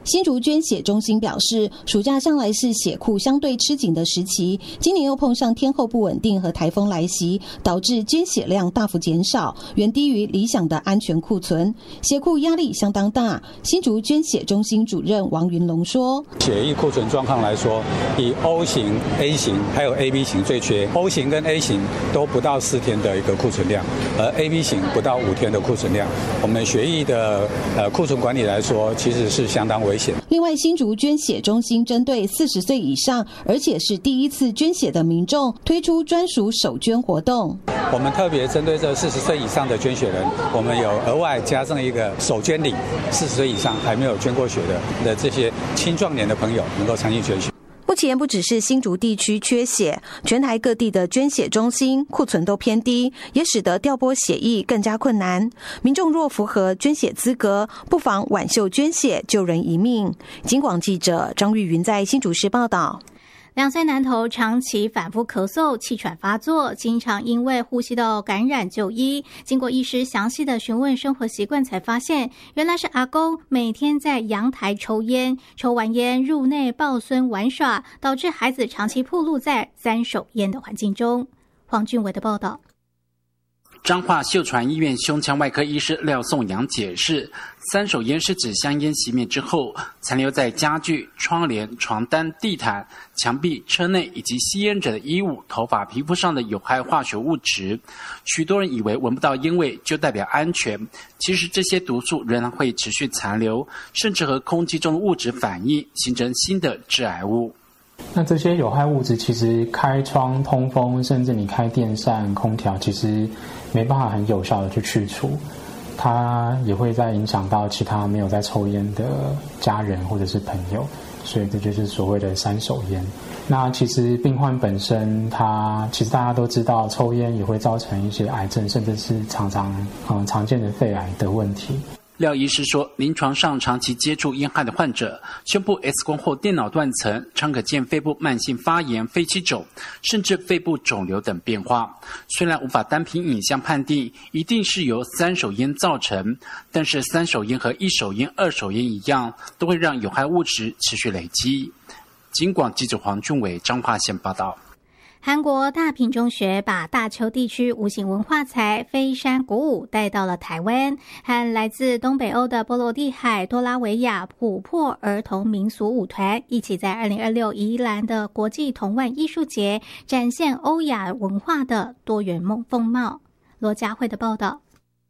新竹捐血中心表示，暑假向来是血库相对吃紧的时期，今年又碰上天候不稳定和台风来袭，导致捐血量大幅减少，远低于理想的安全库存，血库压力相当大。新竹捐血中心主任王云龙说：“ 血液库存状况来说，以 O 型、A 型还有 AB 型最缺 ，O 型跟 A 型都不到4天的一个库存量，而 AB 型不到5天的库存量。我们血液的库存管理来说，其实是相当危险。 另外，新竹捐血中心针对40岁以上，而且是第一次捐血的民众，推出专属手捐活动。 我们特别针对这40岁以上的捐血人，我们有额外加上一个手捐礼，40岁以上还没有捐过血的这些青壮年的朋友能够参与捐血。” 目前不只是新竹地区缺血，全台各地的捐血中心库存都偏低，也使得调拨血液更加困难。民众若符合捐血资格，不妨挽袖捐血，救人一命。警广记者张玉云在新竹市报道。 2岁男童长期反复咳嗽、气喘发作，经常因为呼吸道感染就医。经过医师详细的询问生活习惯，才发现原来是阿公每天在阳台抽烟，抽完烟入内抱孙玩耍，导致孩子长期暴露在3手烟的环境中。黄俊伟的报道。 彰化秀传医院胸腔外科医师廖颂阳解释，3手烟是指香烟熄灭之后残留在家具、窗帘、床单、地毯、墙壁、车内以及吸烟者的衣物、头发、皮肤上的有害化学物质。许多人以为闻不到烟味就代表安全，其实这些毒素仍然会持续残留，甚至和空气中的物质反应，形成新的致癌物。 那这些有害物质其实开窗通风，甚至你开电扇、空调，其实没办法很有效的去去除，它也会再影响到其他没有在抽烟的家人或者是朋友，所以这就是所谓的3手烟。那其实病患本身，其实大家都知道，抽烟也会造成一些癌症，甚至是常见的肺癌的问题。 廖医师说，临床上长期接触烟害的患者，胸部 X 光后电脑断层，常可见肺部慢性发炎、肺气肿，甚至肺部肿瘤等变化。虽然无法单凭影像判定一定是由3手烟造成，但是3手烟和1手烟、2手烟一样，都会让有害物质持续累积。警广记者黄俊伟彰化县报道。 韩国大品中学把大邱地区无形文化财飞山鼓舞带到了台湾，和来自东北欧的波罗的海多拉维亚琥珀儿童民俗舞团一起在2026宜兰的国际童玩艺术节展现欧亚文化的多元风貌。罗佳慧的报道。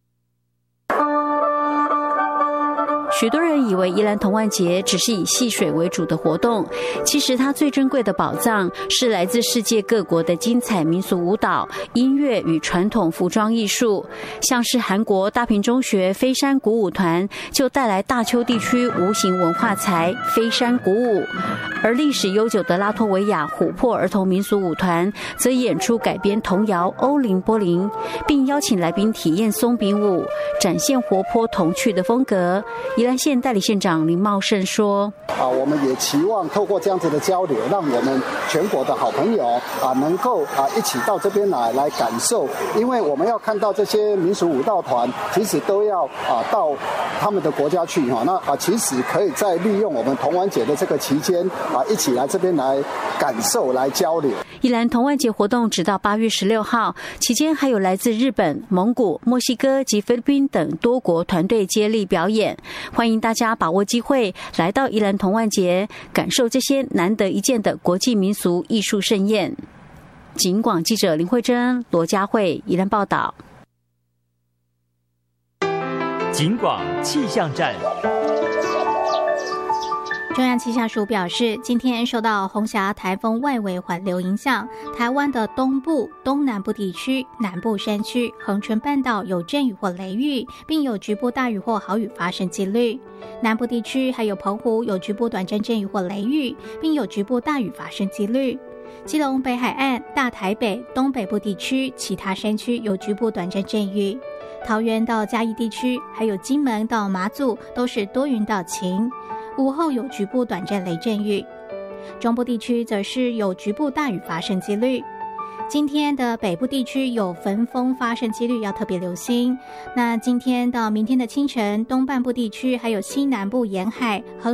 许多人以为宜兰童玩节只是以戏水为主的活动，其实它最珍贵的宝藏是来自世界各国的精彩民俗舞蹈、音乐与传统服装艺术。像是韩国大平中学飞山鼓舞团就带来大邱地区无形文化财飞山鼓舞，而历史悠久的拉脱维亚琥珀儿童民俗舞团则演出改编童谣《欧林波林》，并邀请来宾体验松饼舞，展现活泼童趣的风格。宜兰县代理县长林茂盛说：“ 我们也期望透过这样子的交流，让我们全国的好朋友能够一起到这边来感受，因为我们要看到这些民俗舞蹈团，其实都要到他们的国家去那其实可以在利用我们童玩节的这个期间一起来这边来感受、来交流。” 宜兰童玩节活动直到8月16号，期间还有来自日本、蒙古、墨西哥及菲律宾等多国团队接力表演。欢迎大家把握机会来到宜兰童玩节，感受这些难得一见的国际民俗艺术盛宴。警广记者林慧珍、罗佳慧宜兰报道。 警广气象站。 中央气象署表示，今天受到红霞台风外围环流影响，台湾的东部、东南部地区、南部山区、恒春半岛有阵雨或雷雨，并有局部大雨或豪雨发生几率。南部地区还有澎湖有局部短暂阵雨或雷雨，并有局部大雨发生几率。基隆北海岸、大台北、东北部地区、其他山区有局部短暂阵雨。桃园到嘉义地区，还有金门到马祖都是多云到晴。午后有局部短暂雷阵雨，中部地区则是有局部大雨发生几率。今天的北部地区有焚风发生几率，要特别留心。那今天到明天的清晨，东半部地区还有西南部沿海